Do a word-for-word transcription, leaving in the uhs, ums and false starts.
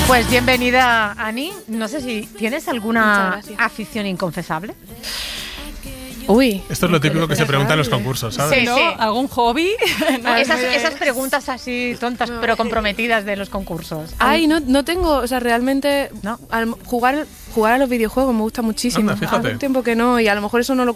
Pues bienvenida, Ani. No sé si tienes alguna afición inconfesable. Uy. Esto es lo típico que se pregunta en los concursos, ¿sabes? Sí, ¿No? sí. ¿Algún hobby? No, esas, esas preguntas así tontas no, pero comprometidas de los concursos. Ay, no, no tengo, o sea, realmente ¿No? al jugar, jugar a los videojuegos me gusta muchísimo. Anda, fíjate. Hace un tiempo que no, y a lo mejor eso no lo